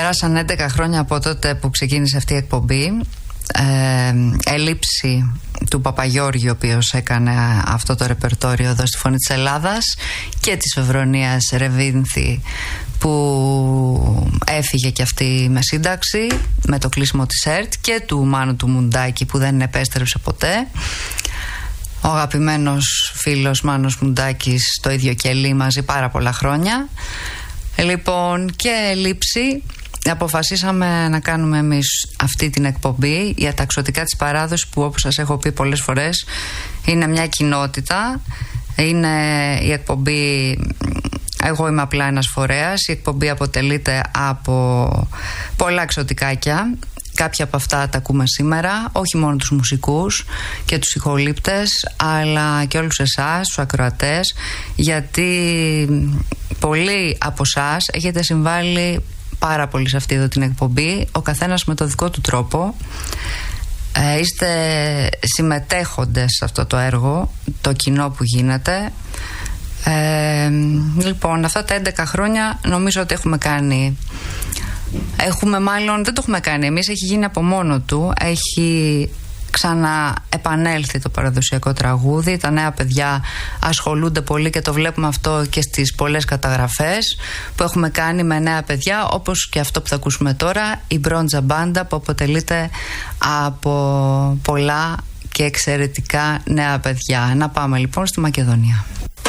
Πέρασαν 11 χρόνια από τότε που ξεκίνησε αυτή η εκπομπή. Ελήψη του Παπαγιώργη, ο οποίος έκανε αυτό το ρεπερτόριο εδώ στη Φωνή της Ελλάδας, και της Φεβρονίας Ρεβίνθη, που έφυγε και αυτή με σύνταξη με το κλείσιμο της ΕΡΤ, και του Μάνου του Μουντάκη, που δεν επέστρεψε ποτέ. Ο αγαπημένος φίλος Μάνος Μουντάκης στο ίδιο κελί μαζί πάρα πολλά χρόνια. Λοιπόν, και λήψη, αποφασίσαμε να κάνουμε εμείς αυτή την εκπομπή για τα εξωτικά της παράδοσης, που όπως σας έχω πει πολλές φορές είναι μια κοινότητα. Είναι η εκπομπή «Εγώ είμαι απλά ένας φορέας». Η εκπομπή αποτελείται από πολλά εξωτικάκια. Κάποια από αυτά τα ακούμε σήμερα, όχι μόνο τους μουσικούς και τους ηχολήπτες, αλλά και όλους εσάς, τους ακροατές, γιατί πολλοί από εσάς έχετε συμβάλει πάρα πολύ σε αυτή εδώ την εκπομπή, ο καθένας με το δικό του τρόπο. Είστε συμμετέχοντες σε αυτό το έργο, το κοινό που γίνεται. Λοιπόν, αυτά τα 11 χρόνια νομίζω ότι μάλλον δεν το έχουμε κάνει εμείς, έχει γίνει από μόνο του. Έχει ξαναεπανέλθει το παραδοσιακό τραγούδι. Τα νέα παιδιά ασχολούνται πολύ και το βλέπουμε αυτό και στις πολλές καταγραφές που έχουμε κάνει με νέα παιδιά, όπως και αυτό που θα ακούσουμε τώρα, η Μπρόντζα Μπάντα, που αποτελείται από πολλά και εξαιρετικά νέα παιδιά. Να πάμε λοιπόν στη Μακεδονία.